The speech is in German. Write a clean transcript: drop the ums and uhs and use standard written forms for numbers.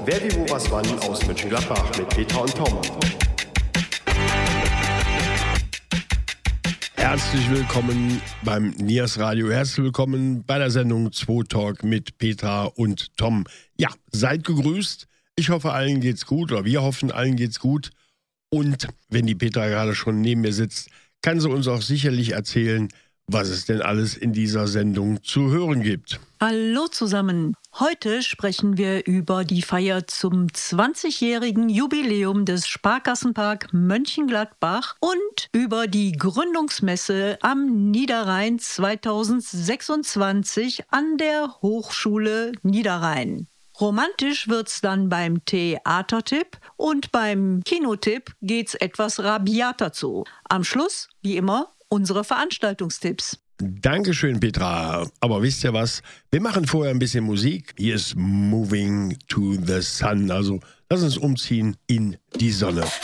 Wer wie wo was wann aus Mönchengladbach mit Petra und Tom. Herzlich willkommen beim Nias Radio. Herzlich willkommen bei der Sendung 2 Talk mit Petra und Tom. Ja, seid gegrüßt. Ich hoffe, allen geht's gut, oder wir hoffen, allen geht's gut. Und wenn die Petra gerade schon neben mir sitzt, kann sie uns auch sicherlich erzählen, was es denn alles in dieser Sendung zu hören gibt. Hallo zusammen. Heute sprechen wir über die Feier zum 20-jährigen Jubiläum des Sparkassenpark Mönchengladbach und über die Gründungsmesse am Niederrhein 2026 an der Hochschule Niederrhein. Romantisch wird's dann beim Theatertipp und beim Kinotipp geht's etwas rabiater zu. Am Schluss, wie immer, unsere Veranstaltungstipps. Dankeschön, Petra. Aber wisst ihr was? Wir machen vorher ein bisschen Musik. Hier ist Moving to the Sun. Also lass uns umziehen in die Sonne.